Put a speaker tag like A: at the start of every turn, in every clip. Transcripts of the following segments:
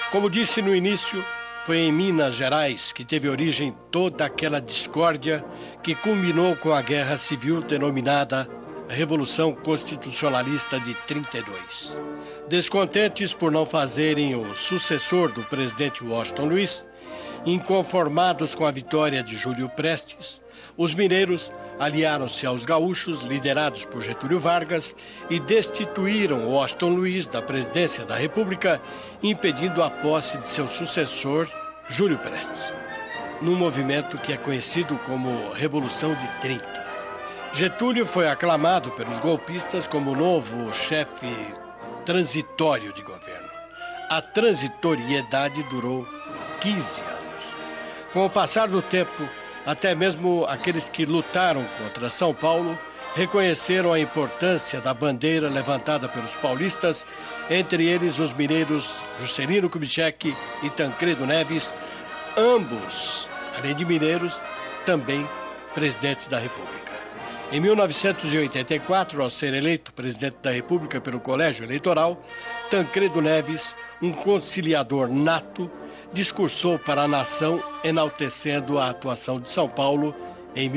A: Como disse no início, foi em Minas Gerais que teve origem toda aquela discórdia que culminou com a Guerra Civil denominada Revolução Constitucionalista de 32. Descontentes por não fazerem o sucessor do presidente Washington Luiz, inconformados com a vitória de Júlio Prestes, os mineiros aliaram-se aos gaúchos, liderados por Getúlio Vargas, e destituíram Washington Luiz da presidência da República, impedindo a posse de seu sucessor, Júlio Prestes, num movimento que é conhecido como Revolução de 30. Getúlio foi aclamado pelos golpistas como o novo chefe transitório de governo. A transitoriedade durou 15 anos. Com o passar do tempo, até mesmo aqueles que lutaram contra São Paulo reconheceram a importância da bandeira levantada pelos paulistas, entre eles os mineiros Juscelino Kubitschek e Tancredo Neves, ambos, além de mineiros, também presidentes da República. Em 1984, ao ser eleito presidente da República pelo Colégio Eleitoral, Tancredo Neves, um conciliador nato, discursou para a nação enaltecendo a atuação de São Paulo em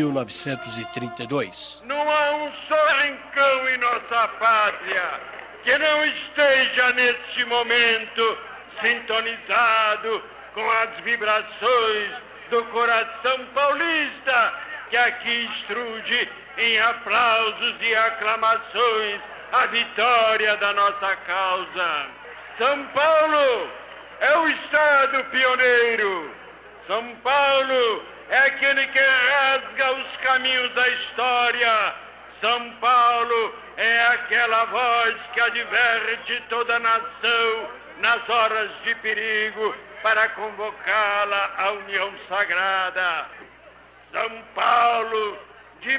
A: 1932.
B: Não há um só rincão em nossa pátria que não esteja neste momento sintonizado com as vibrações do coração paulista que aqui estrude em aplausos e aclamações a vitória da nossa causa. São Paulo é o estado pioneiro. São Paulo é aquele que rasga os caminhos da história. São Paulo é aquela voz que adverte toda a nação nas horas de perigo para convocá-la à união sagrada. São Paulo de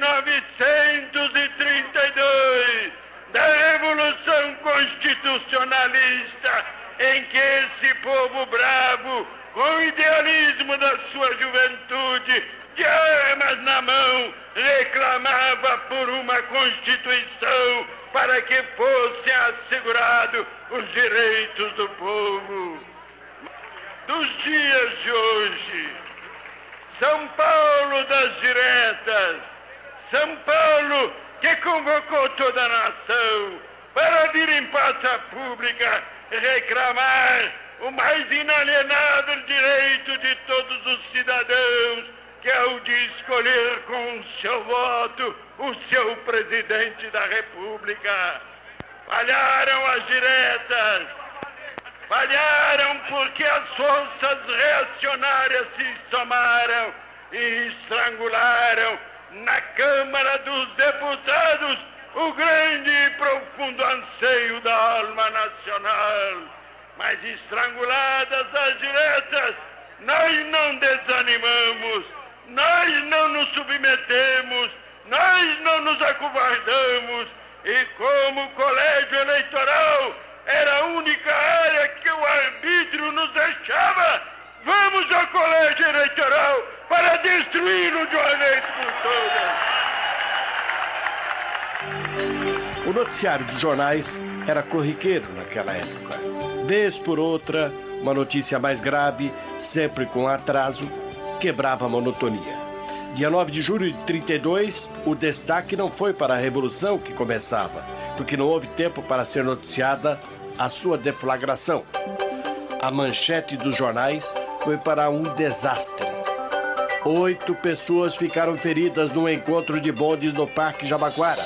B: 1932, da Revolução Constitucionalista, em que esse povo bravo, com o idealismo da sua juventude, de armas na mão, reclamava por uma Constituição para que fossem assegurados os direitos do povo. Dos dias de hoje, São Paulo das diretas, São Paulo que convocou toda a nação para vir em praça pública reclamar o mais inalienável direito de todos os cidadãos, que é o de escolher com o seu voto o seu presidente da República. Falharam as diretas, falharam porque as forças reacionárias se somaram e estrangularam na Câmara dos Deputados o grande e profundo anseio da alma nacional. Mas estranguladas as diretas, nós não desanimamos, nós não nos submetemos, nós não nos acovardamos, e como o colégio eleitoral era a única área que o arbítrio nos deixava, vamos ao colégio eleitoral para destruí-lo de uma vez por todas.
A: O noticiário dos jornais era corriqueiro naquela época. Vez por outra, uma notícia mais grave, sempre com atraso, quebrava a monotonia. Dia 9 de julho de 32, o destaque não foi para a Revolução que começava, porque não houve tempo para ser noticiada a sua deflagração. A manchete dos jornais foi para um desastre. 8 pessoas ficaram feridas num encontro de bondes no Parque Jabaquara.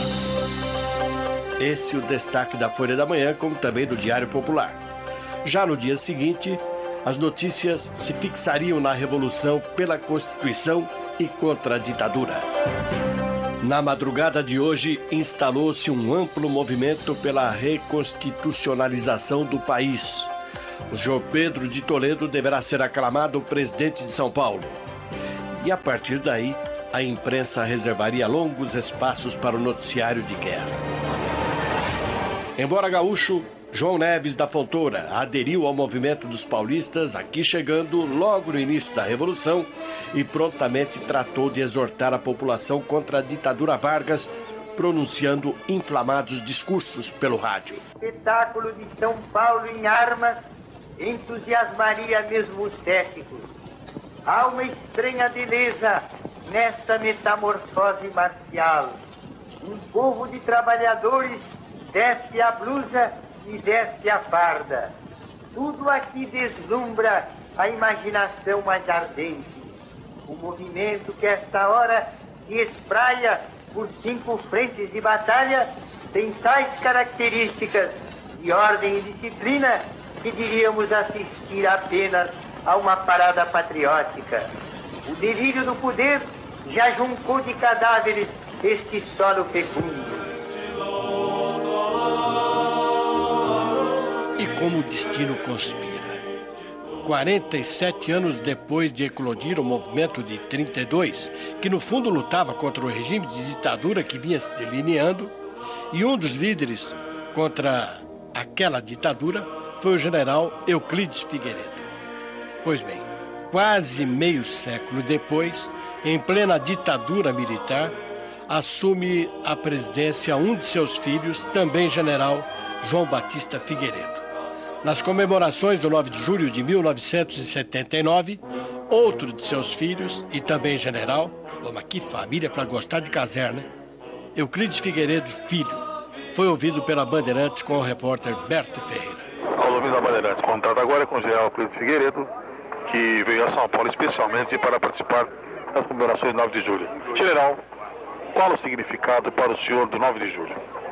A: Esse é o destaque da Folha da Manhã, como também do Diário Popular. Já no dia seguinte, as notícias se fixariam na Revolução pela Constituição e contra a ditadura. Na madrugada de hoje, instalou-se um amplo movimento pela reconstitucionalização do país. O João Pedro de Toledo deverá ser aclamado presidente de São Paulo. E a partir daí, a imprensa reservaria longos espaços para o noticiário de guerra. Embora gaúcho, João Neves da Fontoura aderiu ao movimento dos paulistas, aqui chegando logo no início da Revolução, e prontamente tratou de exortar a população contra a ditadura Vargas, pronunciando inflamados discursos pelo rádio.
C: Espetáculo de São Paulo em armas entusiasmaria mesmo os céticos. Há uma estranha beleza nesta metamorfose marcial. Um povo de trabalhadores desce a blusa e veste a farda. Tudo aqui deslumbra a imaginação mais ardente. O movimento que esta hora se espraia por 5 frentes de batalha tem tais características de ordem e disciplina que diríamos assistir apenas a uma parada patriótica. O delírio do poder já juncou de cadáveres este solo fecundo.
A: E como o destino conspira. 47 anos depois de eclodir o movimento de 32, que no fundo lutava contra o regime de ditadura que vinha se delineando, e um dos líderes contra aquela ditadura foi o general Euclides Figueiredo. Pois bem, quase meio século depois, em plena ditadura militar, assume a presidência um de seus filhos, também general João Batista Figueiredo. Nas comemorações do 9 de julho de 1979, outro de seus filhos, e também general, mas que família para gostar de caserna, Euclides Figueiredo Filho, foi ouvido pela Bandeirantes com o repórter Berto Ferreira.
D: Ao ouvir da Bandeirantes, contato agora com o general Euclides Figueiredo, que veio a São Paulo especialmente para participar das comemorações do 9 de julho. General, qual o significado para o senhor do 9 de julho?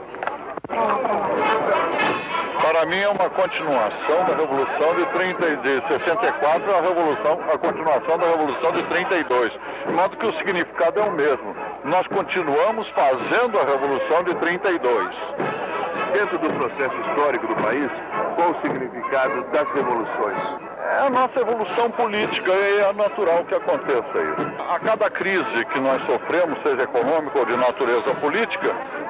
E: Para mim é uma continuação da Revolução de 64, a continuação da Revolução de 32. De modo que o significado é o mesmo. Nós continuamos fazendo a Revolução de 32.
D: Dentro do processo histórico do país, qual o significado das revoluções?
E: É a nossa evolução política e é natural que aconteça isso. A cada crise que nós sofremos, seja econômica ou de natureza política,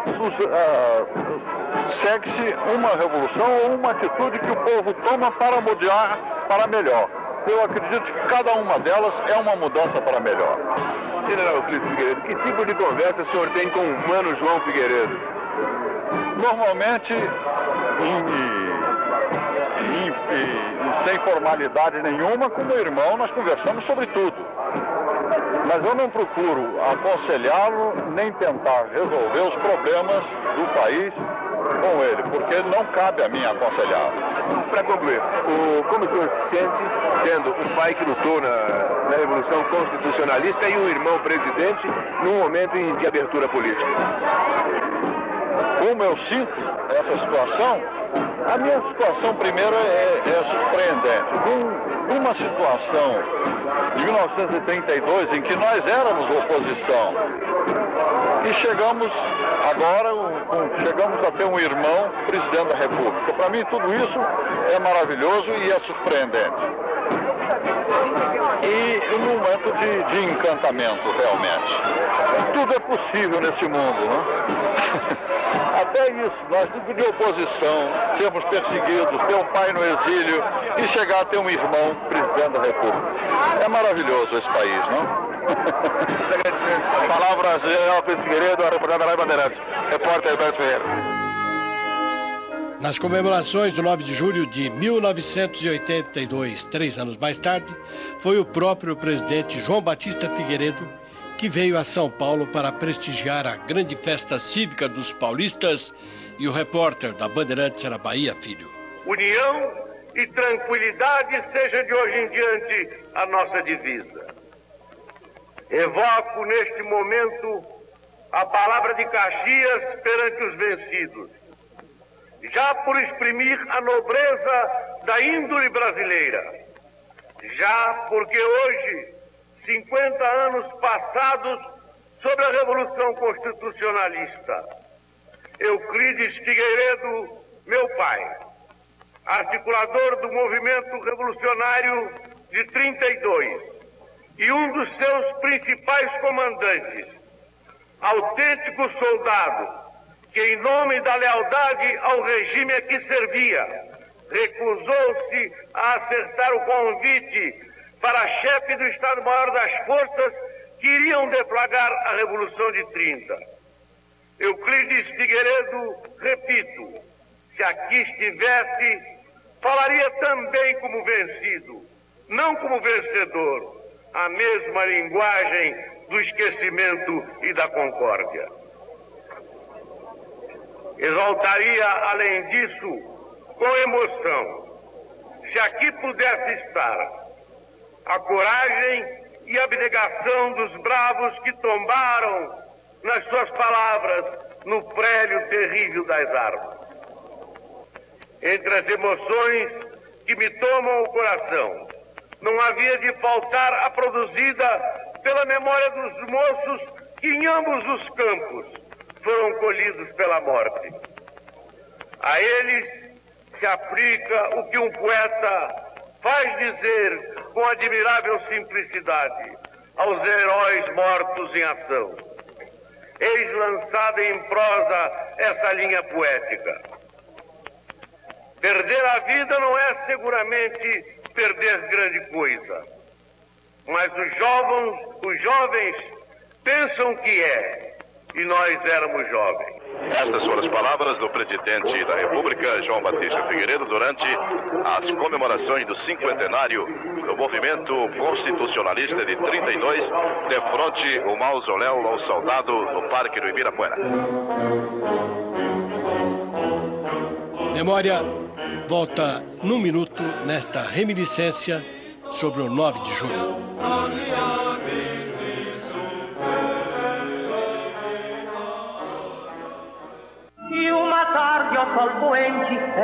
E: segue-se uma revolução ou uma atitude que o povo toma para mudar para melhor. Eu acredito que cada uma delas é uma mudança para melhor.
D: General Euclides Figueiredo, que tipo de conversa o senhor tem com o mano João Figueiredo?
E: Normalmente, sem formalidade nenhuma, como irmão, nós conversamos sobre tudo. Mas eu não procuro aconselhá-lo nem tentar resolver os problemas do país com ele, porque não cabe a mim aconselhá-lo.
D: Para concluir, como o senhor se sente tendo o pai que lutou na Revolução Constitucionalista e o irmão presidente num momento de abertura política?
E: Como eu sinto essa situação? A minha situação, primeiro, é surpreendente. Uma situação de 1932 em que nós éramos oposição e chegamos agora, chegamos a ter um irmão presidente da República. Para mim, tudo isso é maravilhoso e é surpreendente. E um momento de encantamento, realmente. Tudo é possível nesse mundo, né? Até isso, nós de oposição, sermos perseguidos, ter um pai no exílio e chegar a ter um irmão presidente da República. É maravilhoso esse país, não?
D: Palavras general Euclides Figueiredo, a reportagem da Rádio Bandeirantes. Repórter Alberto Ferreira.
A: Nas comemorações do 9 de julho de 1982, 3 anos mais tarde, foi o próprio presidente João Batista Figueiredo que veio a São Paulo para prestigiar a grande festa cívica dos paulistas, e o repórter da Bandeirantes era Bahia Filho.
B: União e tranquilidade seja de hoje em diante a nossa divisa. Evoco neste momento a palavra de Caxias perante os vencidos, já por exprimir a nobreza da índole brasileira, já porque hoje, 50 anos passados sobre a Revolução Constitucionalista, Euclides Figueiredo, meu pai, articulador do movimento revolucionário de 32 e um dos seus principais comandantes, autêntico soldado que, em nome da lealdade ao regime a que servia, recusou-se a acertar o convite para chefe do Estado-Maior das Forças que iriam deflagrar a Revolução de 30. Euclides Figueiredo, repito, se aqui estivesse,
F: falaria também como vencido, não como vencedor, a mesma linguagem do esquecimento e da concórdia. Exaltaria, além disso, com emoção, se aqui pudesse estar, a coragem e abnegação dos bravos que tombaram nas suas palavras no prélio terrível das armas. Entre as emoções que me tomam o coração, não havia de faltar a produzida pela memória dos moços que em ambos os campos foram colhidos pela morte. A eles se aplica o que um poeta faz dizer com admirável simplicidade aos heróis mortos em ação. Eis lançada em prosa essa linha poética. Perder a vida não é seguramente perder grande coisa, mas os jovens pensam que é, e nós éramos jovens.
G: Estas foram as palavras do presidente da República, João Batista Figueiredo, durante as comemorações do cinquentenário do movimento constitucionalista de 32, de frente ao mausoléu ao soldado no Parque do Ibirapuera.
A: Memória volta num minuto nesta reminiscência sobre o 9 de julho.
C: E uma tarde ao sol poente